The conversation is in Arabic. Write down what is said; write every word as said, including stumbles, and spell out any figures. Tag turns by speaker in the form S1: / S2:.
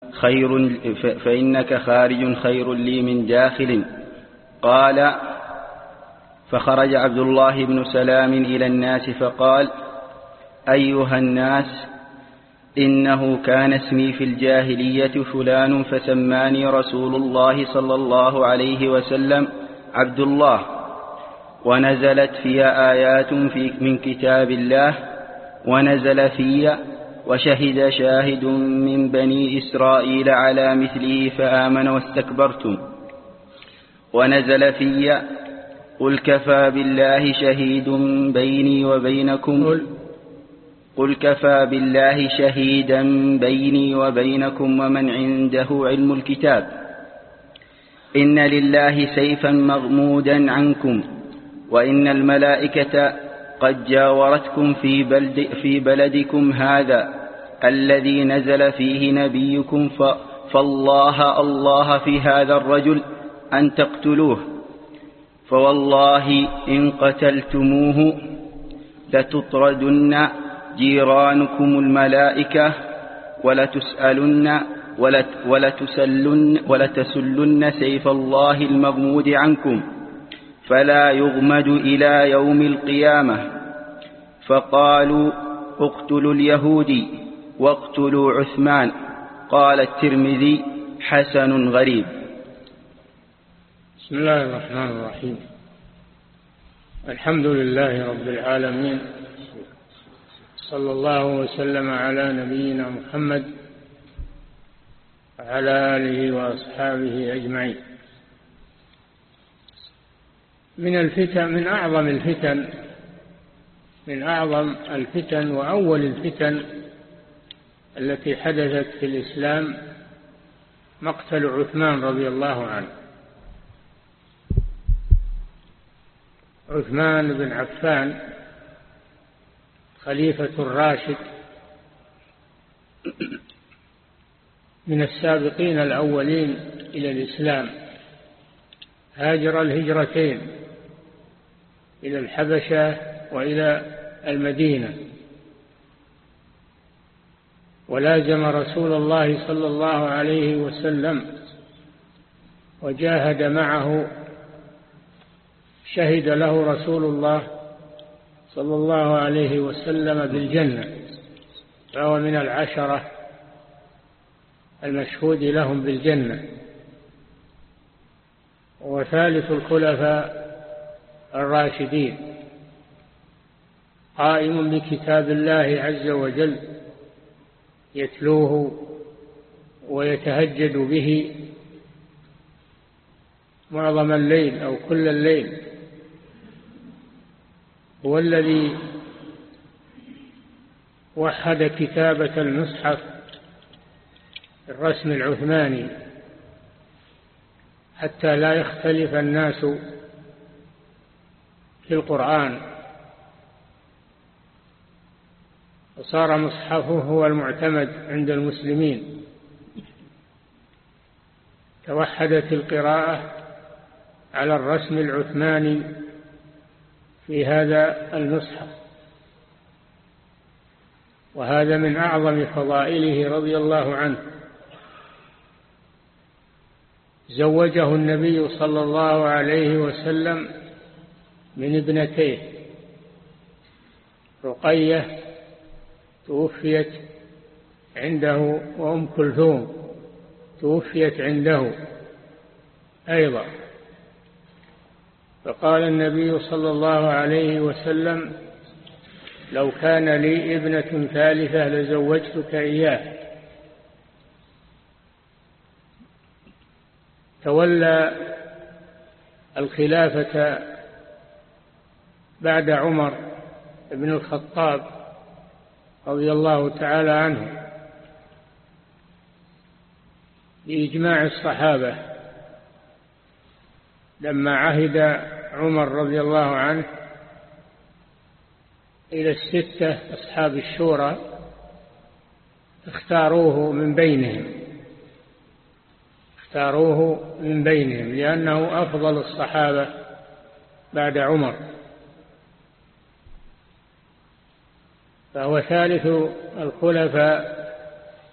S1: خير فإنك خارج خير لي من داخل. قال: فخرج عبد الله بن سلام إلى الناس فقال: أيها الناس، إنه كان اسمي في الجاهلية فلان، فسماني رسول الله صلى الله عليه وسلم عبد الله، ونزلت في آيات في من كتاب الله، ونزل في وشهد شاهد من بني إسرائيل على مثله فآمن واستكبرتم، ونزل في قل كفى بالله شهيد بيني وبينكم قل كفى بالله شهيدا بيني وبينكم ومن عنده علم الكتاب، إن لله سيفا مغمودا عنكم، وإن الملائكة قد جاورتكم في, بلد في بلدكم هذا الذي نزل فيه نبيكم، فالله الله في هذا الرجل أن تقتلوه، فوالله إن قتلتموه لتطردن جيرانكم الملائكة ولتسألن ولتسلن, ولتسلن سيف الله المغمود عنكم، فلا يغمد إلى يوم القيامة. فقالوا: اقتلوا اليهودي واقتلوا عثمان. قال الترمذي: حسن غريب.
S2: بسم الله الرحمن الرحيم. الحمد لله رب العالمين، صلى الله وسلم على نبينا محمد وعلى آله وأصحابه أجمعين. من الفتن من أعظم الفتن من أعظم الفتن وأول الفتن التي حدثت في الإسلام مقتل عثمان رضي الله عنه. عثمان بن عفان خليفة الراشد من السابقين الأولين إلى الإسلام، هاجر الهجرتين إلى الحبشة وإلى المدينة، ولازم رسول الله صلى الله عليه وسلم وجاهد معه، شهد له رسول الله صلى الله عليه وسلم بالجنة، فهو من العشرة المشهود لهم بالجنة، وثالث الخلفاء الراشدين، قائم بكتاب الله عز وجل يتلوه ويتهجد به معظم الليل أو كل الليل. هو الذي وحد كتابة المصحف الرسم العثماني حتى لا يختلف الناس في القرآن، وصار مصحفه هو المعتمد عند المسلمين. توحدت القراءة على الرسم العثماني في هذا المصحف، وهذا من أعظم فضائله رضي الله عنه. زوجه النبي صلى الله عليه وسلم من ابنتيه، رقية توفيت عنده، وأم كلثوم توفيت عنده أيضا. فقال النبي صلى الله عليه وسلم: لو كان لي ابنة ثالثة لزوجتك إياه. تولى الخلافة بعد عمر بن الخطاب رضي الله تعالى عنه بإجماع الصحابة، لما عهد عمر رضي الله عنه إلى الستة أصحاب الشورى اختاروه من بينهم اختاروه من بينهم لأنه أفضل الصحابة بعد عمر، فهو ثالث الخلفاء